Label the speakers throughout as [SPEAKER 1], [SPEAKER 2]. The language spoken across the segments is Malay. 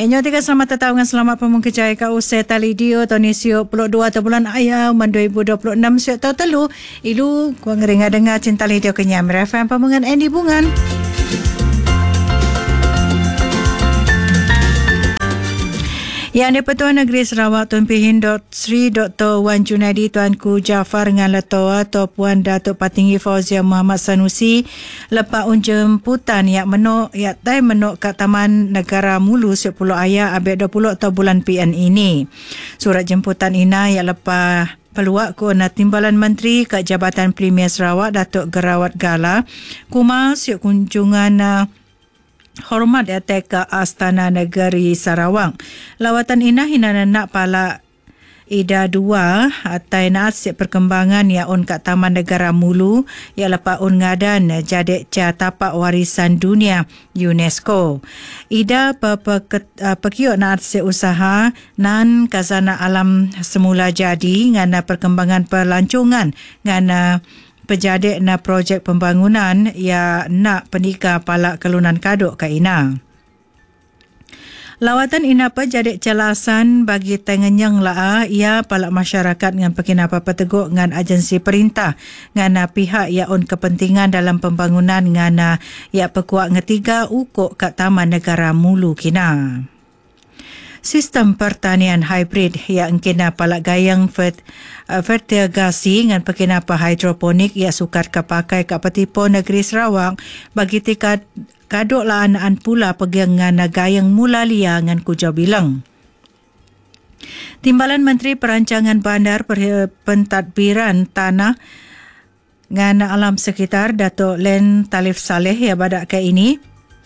[SPEAKER 1] Enyo tiga selamat datang dengan selamat pemungkejai ka usai tali dio tahun siok 22 atau bulan ayam 2026 siok tahun telu ilu gua ngeringa dengar cinta li dio kenyam FM pemungan Andy Bungan. Yang di-Pertuan Negeri Sarawak Tuan Pihin Sri Dr. Wan Junaidi Tuanku Jafar dengan Letoa atau Puan Datuk Patinggi Fauzia Muhammad Sanusi lepas jemputan yang menok kat Taman Negara Mulu 10 ayah abad 20 atau bulan PN ini. Surat jemputan ina yang lepas peluak ko na Timbalan Menteri kat Jabatan Premier Sarawak Datuk Gerawat Gala kuma siok kunjungan hormat atas ke Astana Negeri Sarawak. Lawatan ina hina nak pala Ida 2 atai nasib perkembangan ya on kat Taman Negara Mulu ya lepas on ngadan jadi tapak warisan dunia UNESCO. Ida pekiok nasib usaha nan kazana alam semula jadi ngana perkembangan pelancongan ngana pejadik na projek pembangunan ya nak penikah pala kelunan kaduk ka ina. Lawatan ina pejadik celasan bagi tengenyang laa ia pala masyarakat ngan pekinapa peteguk ngan agensi perintah ngana pihak ya on kepentingan dalam pembangunan ngana ya pekuak ngetiga ukuk kat Taman Negara Mulu kina. Sistem pertanian hybrid yang kena palak gayang fertigasi dengan pekinapa hidroponik ia sukar kepakai kat Petipo Negeri Sarawak bagi tingkat kaduk laanaan pula pegang dengan gayang mula lia dengan Kujau Bilang. Timbalan Menteri Perancangan Bandar Pentadbiran Tanah dengan Alam Sekitar Datuk Len Talif Saleh ya badak ke ini.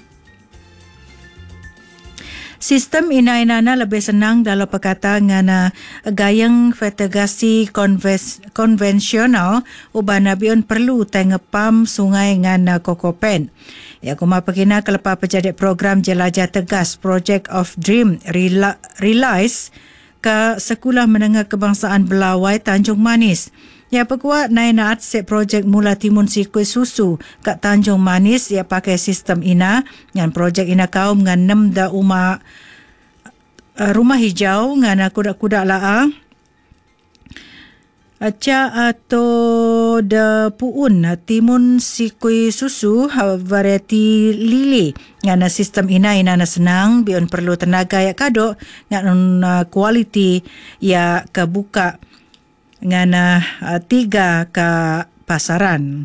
[SPEAKER 1] Sistem ina-inana lebih senang dalam perkata ngana gayang fertigasi konvensional ubana bion perlu tengepam sungai ngana kokopen. Ya kuma pekina kelepas pejadik program jelajah tegas Project of Dream Realize ke Sekolah Menengah Kebangsaan Belawai Tanjung Manis. Ya pekuat nainat set projek mula timun sikui susu kat Tanjung Manis ya pakai sistem ina dengan projek ina kaum dengan 6 da rumah hijau dengan kuda-kuda laa aca atau da puun timun sikui susu variety lili dengan sistem ina senang bion perlu tenaga ya kaduk dengan kualiti ya kebuka dengan 3 ke pasaran.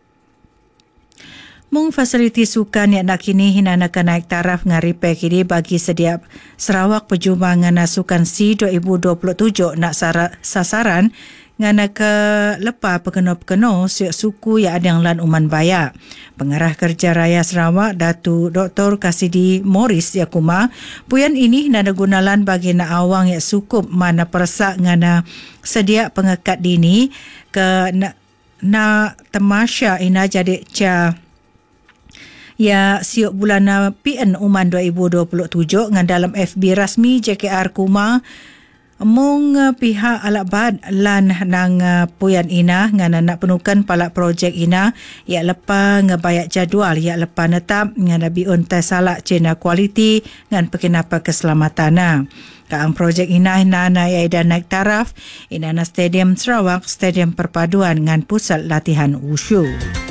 [SPEAKER 1] Mung fasiliti sukan yang nak kini hina nak naik taraf dengan repair kini bagi setiap Sarawak perjumpaan dengan sukan C 2027 nak sasaran ngana ke lepa pekeno-pekeno siok suku yang ada yang lan uman baya. Pengarah Kerja Raya Sarawak Datu Dr. Kasidi Morris Yakuma puyan ini nada gunalan bagi nak awang yang sukup mana persak ngana sedia pengekat dini ke na temasya ina jadi ca ya siok bulan PN Uman 2027 ngan dalam FB rasmi JKR Kuma mung pihak alabad lan nang puyan ina ngan nak penukan palak projek ina ya lepa ngebayak jadual ya lepa netap ngan biun tes salak cina kualiti ngan pekinapa keselamatan kaang projek ina ya ida naik taraf ina na Stadium Sarawak Stadium Perpaduan ngan pusat latihan wushu.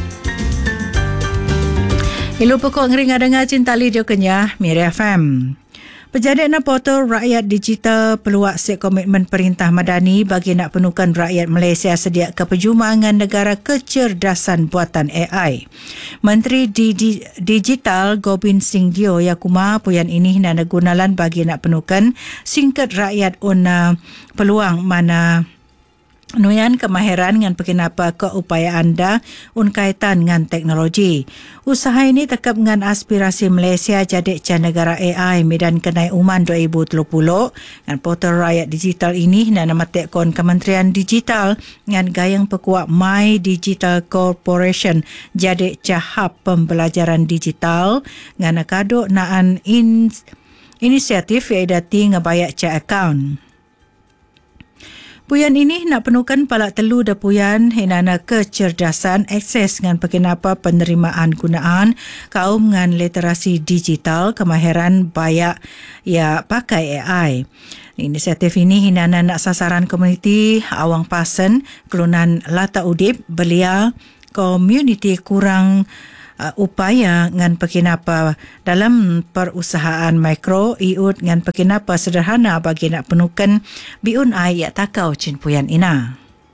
[SPEAKER 1] Ilu pokok ngeringa dengar cinta lidio kenya Miri FM. Pejadik na portal rakyat digital peluak set komitmen perintah madani bagi nak penukan rakyat Malaysia sedia ke perjumpaan negara kecerdasan buatan AI. Menteri Digital Gobind Singh Dio Yakuma puyan ini nak gunalan bagi nak penukan singkat rakyat una peluang mana nuyan kemahiran dengan pekinapa keupaya anda kaitan dengan teknologi. Usaha ini tekap dengan aspirasi Malaysia jadi negara AI medan kenai uman 2030 dengan portal rakyat digital ini dan namatekon Kementerian Digital dengan gayang pekuat My Digital Corporation jadi hub pembelajaran digital dengan kaduk naan inisiatif iaitu ngabayak account. Puyan ini nak penuhkan palak telu da puyan hinana kecerdasan akses ngan pekenapa penerimaan gunaan kaum ngan literasi digital kemahiran bayak ya pakai AI. Inisiatif ini hinana nak sasaran komuniti Awang Pasen, Kelunan Lata Udip, Belia, komuniti kurang upaya ngan pekinapa dalam perusahaan mikro iut ngan pekinapa sederhana bagi nak penuhkan biun ai yak takau cin puyan ina.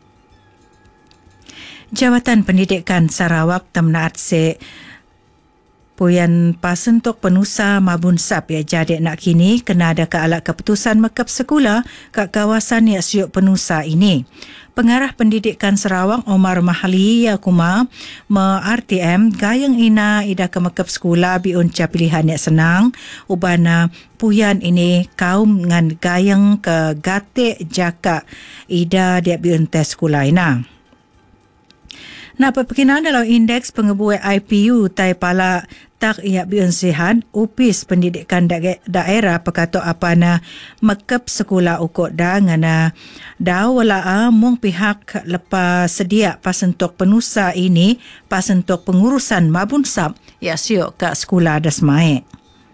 [SPEAKER 1] Jabatan Pendidikan Sarawak temnaat se Puyan pasentok penusa Mabun Sap ya jadi nak kini kena ada ke alat keputusan mekap sekolah kat kawasan yang siuk penusa ini. Pengarah Pendidikan Sarawak Omar Mahali ya kuma RTM gayang ina ida ke mekap sekolah biun ca pilihan yang senang ubana puyan ini kaum ngan gayang ke gatik jaka ida dia biun tes sekolah ina. Nak perkenaan dalam indeks pengebuat IPU tai pala tak ia biun sihat upis pendidikan daerah pekato apana mekep sekolah ukok da ngana da wala mung pihak lepas sedia pasentok penusa ini pasentok pengurusan Mabun Sap ya siok kat sekolah dasmae.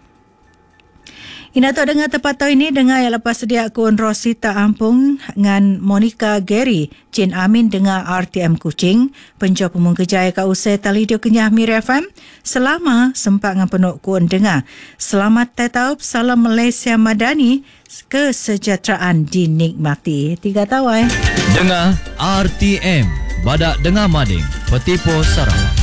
[SPEAKER 1] Ina tak dengar tepat ini dengar yang lepas sedia kun Rosita Ampung dengan Monica Gary Cin Amin dengar RTM Kuching penjawab pemung kejaya ka usai talidio Kenyah Mir FM selama sempat dengan penuh kun dengar. Selamat tetap salam Malaysia Madani kesejahteraan dinikmati. 3 tawai.
[SPEAKER 2] Dengar RTM Badak Dengar Mading Petipo Sarawak.